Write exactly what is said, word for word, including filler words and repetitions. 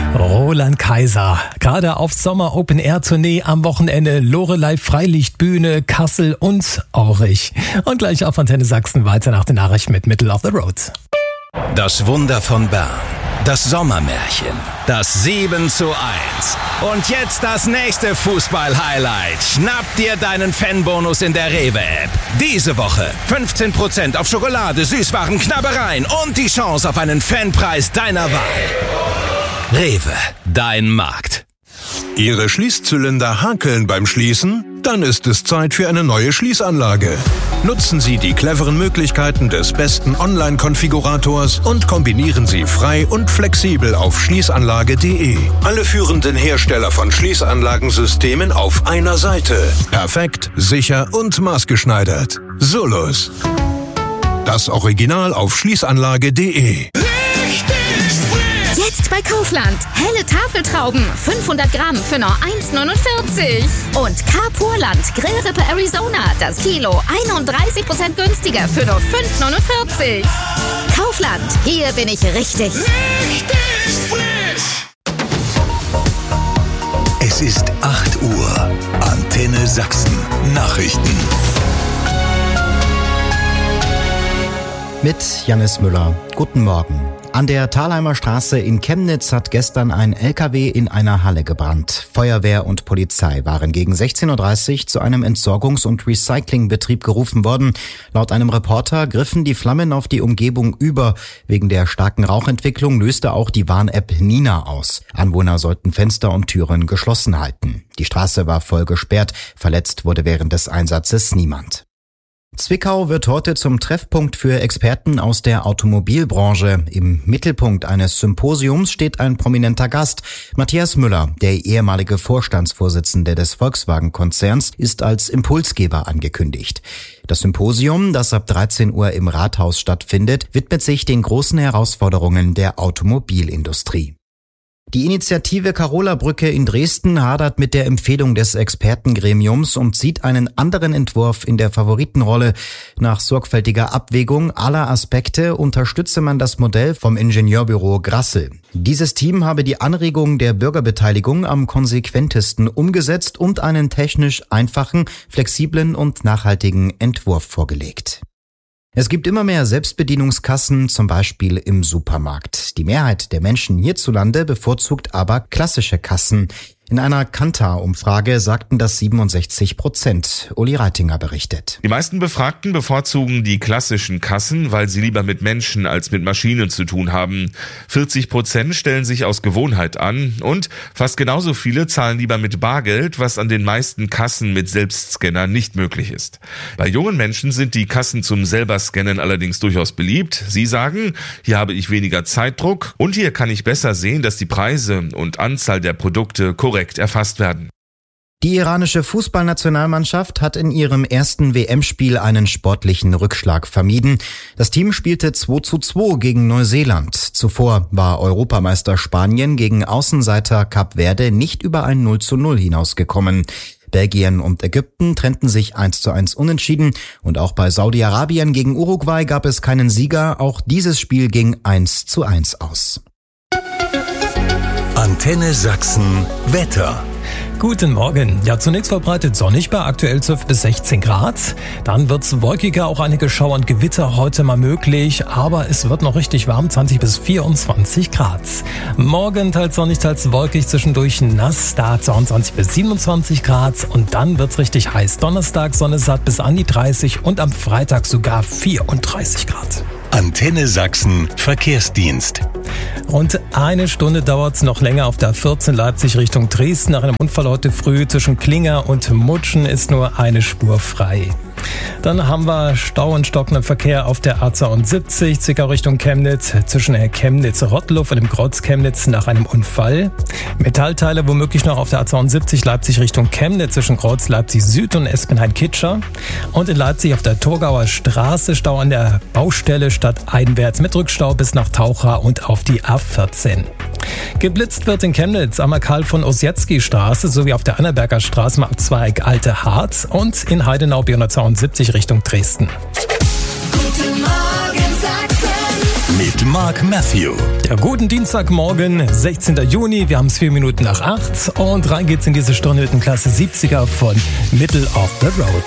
Roland Kaiser, gerade auf Sommer-Open-Air-Tournee am Wochenende, Loreley Freilichtbühne, Kassel und Aurich. Und gleich auf Antenne Sachsen weiter nach den Nachrichten mit Middle of the Road. Das Wunder von Bern, das Sommermärchen, das sieben zu eins. Und jetzt das nächste Fußball-Highlight. Schnapp dir deinen Fanbonus in der Rewe-App. Diese Woche fünfzehn Prozent auf Schokolade, Süßwaren, Knabbereien und die Chance auf einen Fanpreis deiner Wahl. Rewe, dein Markt. Ihre Schließzylinder hakeln beim Schließen? Dann ist es Zeit für eine neue Schließanlage. Nutzen Sie die cleveren Möglichkeiten des besten Online-Konfigurators und kombinieren Sie frei und flexibel auf schließanlage punkt de. Alle führenden Hersteller von Schließanlagensystemen auf einer Seite. Perfekt, sicher und maßgeschneidert. Solus. Das Original auf schließanlage punkt de. Jetzt bei Kaufland. Helle Tafeltrauben, fünfhundert Gramm für nur eins neunundvierzig. Und Carpurland Grillrippe Arizona, das Kilo einunddreißig Prozent günstiger für nur fünf neunundvierzig. Kaufland, hier bin ich richtig. Richtig frisch. Es ist acht Uhr. Antenne Sachsen. Nachrichten. Mit Jannis Müller. Guten Morgen. An der Thalheimer Straße in Chemnitz hat gestern ein L K W in einer Halle gebrannt. Feuerwehr und Polizei waren gegen sechzehn Uhr dreißig zu einem Entsorgungs- und Recyclingbetrieb gerufen worden. Laut einem Reporter griffen die Flammen auf die Umgebung über. Wegen der starken Rauchentwicklung löste auch die Warn-App Nina aus. Anwohner sollten Fenster und Türen geschlossen halten. Die Straße war voll gesperrt. Verletzt wurde während des Einsatzes niemand. Zwickau wird heute zum Treffpunkt für Experten aus der Automobilbranche. Im Mittelpunkt eines Symposiums steht ein prominenter Gast. Matthias Müller, der ehemalige Vorstandsvorsitzende des Volkswagen-Konzerns, ist als Impulsgeber angekündigt. Das Symposium, das ab dreizehn Uhr im Rathaus stattfindet, widmet sich den großen Herausforderungen der Automobilindustrie. Die Initiative Carola-Brücke in Dresden hadert mit der Empfehlung des Expertengremiums und sieht einen anderen Entwurf in der Favoritenrolle. Nach sorgfältiger Abwägung aller Aspekte unterstütze man das Modell vom Ingenieurbüro Grassel. Dieses Team habe die Anregung der Bürgerbeteiligung am konsequentesten umgesetzt und einen technisch einfachen, flexiblen und nachhaltigen Entwurf vorgelegt. Es gibt immer mehr Selbstbedienungskassen, zum Beispiel im Supermarkt. Die Mehrheit der Menschen hierzulande bevorzugt aber klassische Kassen. In einer Kantar-Umfrage sagten das siebenundsechzig Prozent. Uli Reitinger berichtet. Die meisten Befragten bevorzugen die klassischen Kassen, weil sie lieber mit Menschen als mit Maschinen zu tun haben. vierzig Prozent stellen sich aus Gewohnheit an und fast genauso viele zahlen lieber mit Bargeld, was an den meisten Kassen mit Selbstscanner nicht möglich ist. Bei jungen Menschen sind die Kassen zum Selber-Scannen allerdings durchaus beliebt. Sie sagen, hier habe ich weniger Zeitdruck und hier kann ich besser sehen, dass die Preise und Anzahl der Produkte korrekt erfasst werden. Die iranische Fußballnationalmannschaft hat in ihrem ersten W M-Spiel einen sportlichen Rückschlag vermieden. Das Team spielte zwei zu zwei gegen Neuseeland. Zuvor war Europameister Spanien gegen Außenseiter Kap Verde nicht über ein null zu null hinausgekommen. Belgien und Ägypten trennten sich eins zu eins unentschieden und auch bei Saudi-Arabien gegen Uruguay gab es keinen Sieger. Auch dieses Spiel ging eins zu eins aus. Antenne Sachsen Wetter. Guten Morgen. Ja, zunächst verbreitet sonnig bei aktuell zwölf bis sechzehn Grad. Dann wird's wolkiger, auch einige Schauer und Gewitter heute mal möglich. Aber es wird noch richtig warm, zwanzig bis vierundzwanzig Grad. Morgen teils sonnig, teils wolkig, zwischendurch nass, da zweiundzwanzig bis siebenundzwanzig Grad. Und dann wird's richtig heiß. Donnerstag Sonne satt bis an die dreißig und am Freitag sogar vierunddreißig Grad. Antenne Sachsen Verkehrsdienst. Rund eine Stunde dauert es noch länger auf der A vierzehn Leipzig Richtung Dresden. Nach einem Unfall heute früh zwischen Klinger und Mutschen ist nur eine Spur frei. Dann haben wir Stau und stockenden Verkehr auf der A zweiundsiebzig, Zwickau Richtung Chemnitz, zwischen Chemnitz-Rottluff und dem Kreuz Chemnitz nach einem Unfall. Metallteile womöglich noch auf der A zweiundsiebzig, Leipzig Richtung Chemnitz, zwischen Kreuz Leipzig Süd und Espenhain-Kitscher. Und in Leipzig auf der Thurgauer Straße Stau an der Baustelle stadteinwärts mit Rückstau bis nach Taucha und auf die A vierzehn. Geblitzt wird in Chemnitz am Karl von Ossietzky Straße sowie auf der Annaberger Straße am Abzweig Alte Harz und in Heidenau B hundertzweiundsiebzig Richtung Dresden. Guten Morgen Sachsen. mit Mark Matthew. Ja, guten Dienstagmorgen, sechzehnten Juni. Wir haben es vier Minuten nach acht und rein geht's in diese Stunde mit dem Klasse siebziger von Middle of the Road.